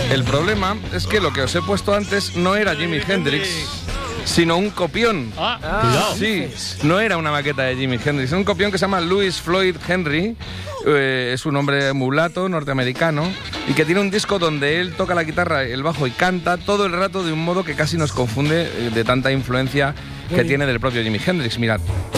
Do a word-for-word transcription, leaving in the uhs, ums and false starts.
El problema es que lo que os he puesto antes no era Jimi Hendrix, sino un copión. Ah, Ah, cuidado. Sí, no era una maqueta de Jimi Hendrix, es un copión que se llama Louis Floyd Henry. Eh, es un hombre mulato norteamericano y que tiene un disco donde él toca la guitarra, el bajo y canta todo el rato de un modo que casi nos confunde eh, de tanta influencia que tiene del propio Jimi Hendrix. Mirad.